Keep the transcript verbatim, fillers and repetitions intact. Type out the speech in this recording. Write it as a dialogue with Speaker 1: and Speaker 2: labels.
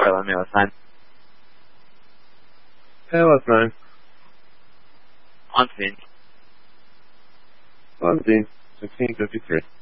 Speaker 1: Sorry, let me know what time.
Speaker 2: Hey, what's nine?
Speaker 1: On scene.
Speaker 2: On scene. sixteen fifty-three.